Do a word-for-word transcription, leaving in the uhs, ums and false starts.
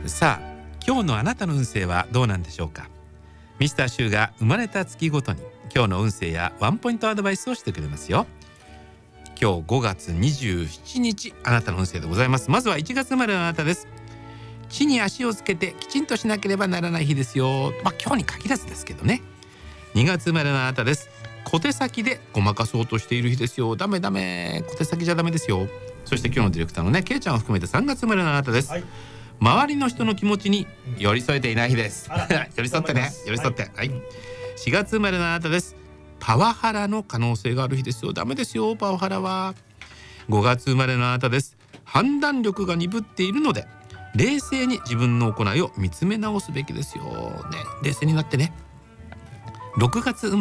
さあ今日のあなたの運勢はどうなんでしょうか。ミスターシュウが生まれた月ごとに今日の運勢やワンポイントアドバイスをしてくれますよ。今日ごがつにじゅうしちにち、あなたの運勢でございます。まずはいちがつ生まれのあなたです。地に足をつけてきちんとしなければならない日ですよ。まあ今日に限らずですけどね。にがつ生まれのあなたです。小手先でごまかそうとしている日ですよ。ダメダメ、小手先じゃダメですよ。そして今日のディレクターのね、けいちゃんを含めてさんがつ生まれのあなたです、はい、周りの人の気持ちに寄り添えていない日です。寄り添ってね、寄り添って、はい、はい、しがつ生まれのあなたです。パワハラの可能性がある日ですよ。ダメですよ、パワハラは。ごがつ生まれのあなたです。判断力が鈍っているので冷静に自分の行いを見つめ直すべきですよ、ね、冷静になってね。ろくがつ生まれ